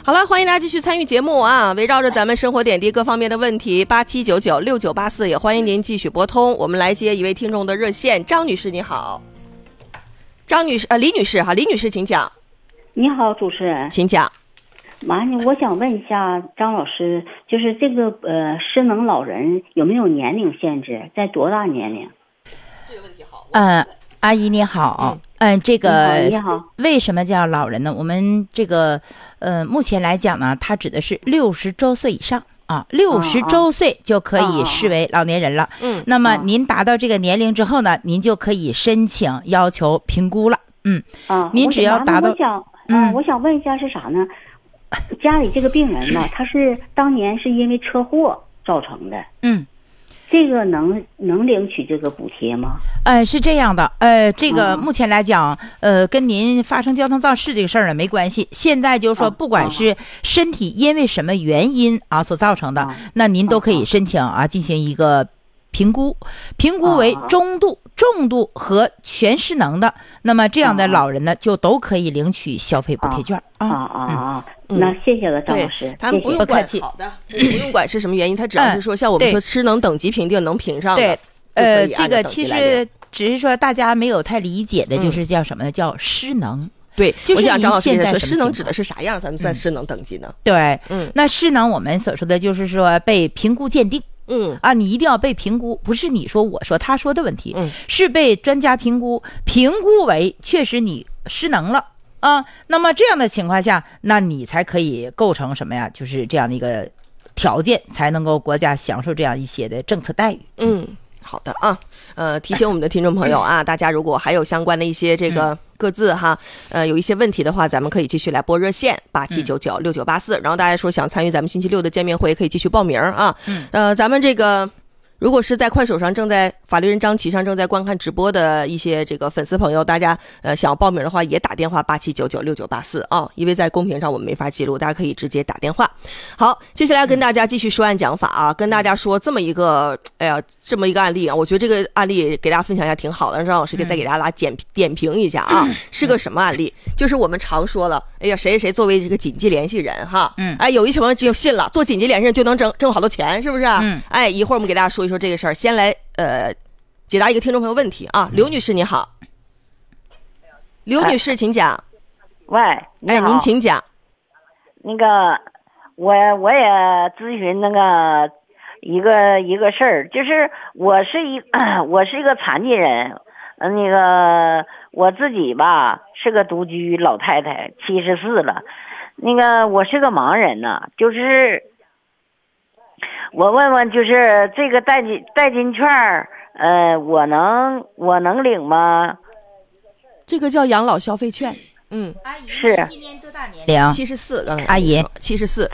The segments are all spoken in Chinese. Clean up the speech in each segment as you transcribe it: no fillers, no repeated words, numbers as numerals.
好了，欢迎大家继续参与节目啊！围绕着咱们生活点滴各方面的问题，87996984，也欢迎您继续拨通。我们来接一位听众的热线，张女士你好。张女士，李女士哈，李女士请讲。 你好，主持人， 请讲。 麻烦我想问一下张老师，就是这个失能老人有没有年龄限制，在多大年龄？ 这个问题好。 阿姨你好，这个你好， 为什么叫老人呢？我们这个目前来讲呢，它指的是60周岁以上啊，60周岁就可以视为老年人了。那么您达到这个年龄之后呢，您就可以申请要求评估了。您只要达到， 我想问一下是啥呢？家里这个病人呢，他是当年是因为车祸造成的。这个能领取这个补贴吗？ 是这样的，这个目前来讲，跟您发生交通肇事这个事儿呢没关系。现在就是说，不管是身体因为什么原因所造成的，那您都可以申请进行一个评估为中度、重度和全失能的，那么这样的老人呢，就都可以领取消费补贴券那谢谢了，张老师。 他们不用管，好的，不用管是什么原因，他只要是说像我们说失能等级评定能评上的， 这个其实只是说大家没有太理解的，就是叫什么呢？叫失能。 对， 就是我想张老师说失失能指的是啥样，咱们算失能等级呢？ 对，那失能我们所说的就是说被评估鉴定。你一定要被评估，不是你说我说他说的问题，是被专家评估为确实你失能了那么这样的情况下，那你才可以构成什么呀？就是这样的一个条件，才能够国家享受这样一些的政策待遇。 好的提醒我们的听众朋友大家如果还有相关的一些这个各自有一些问题的话，咱们可以继续来拨热线87996984，然后大家说想参与咱们星期六的见面会，可以继续报名咱们这个如果是在快手上法律人张琦上正在观看直播的一些这个粉丝朋友，大家想要报名的话，也打电话87996984因为在公屏上我们没法记录，大家可以直接打电话。好，接下来跟大家继续说案讲法跟大家说这么一个案例我觉得这个案例给大家分享一下挺好的，让张老师再给大家点评一下是个什么案例？就是我们常说了，谁作为这个紧急联系人有一些朋友只有信了，做紧急联系人就能挣好多钱，是不是一会儿我们给大家说一说这个事儿，先来解答一个听众朋友问题刘女士你好。刘女士请讲。 喂， 您请讲。 那个我也咨询那个一个事儿，就是我是一个残疾人，那个我自己吧是个独居老太太，74了，那个我是个盲人呢，就是我问问，就是这个代金券我能领吗？ 这个叫养老消费券。 阿姨是今年多大年龄 ？74，刚才阿姨 74。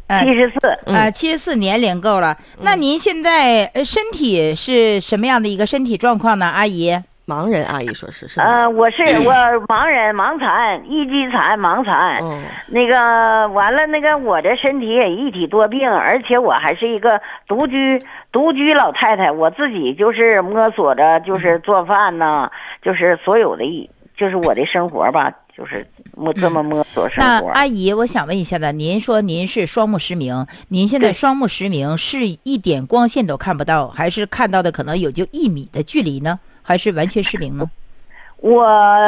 74年龄够了。那您现在身体是什么样的一个身体状况呢？阿姨？ 盲人，阿姨说是我盲人，盲残，一级残，盲残。那个完了，那个我这身体也一体多病，而且我还是一个独居老太太，我自己就是摸索着，就是做饭呢，就是所有的就是我的生活吧，就是这么摸索生活。 那阿姨，我想问一下呢，您说您是双目失明，您现在双目失明是一点光线都看不到，还是看到的可能有就1米的距离呢？还是完全失明呢？ 我